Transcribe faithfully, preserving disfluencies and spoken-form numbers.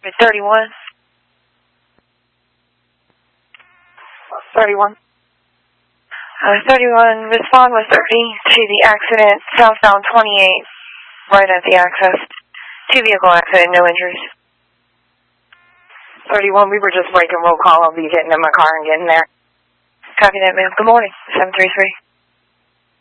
thirty-one. thirty-one. Uh, thirty-one, respond with thirty to the accident, southbound twenty-eight, right at the access. Two vehicle accident, no injuries. thirty-one, we were just breaking roll call. I'll be getting in my car and getting there. Copy that, ma'am. Good morning, seven three three.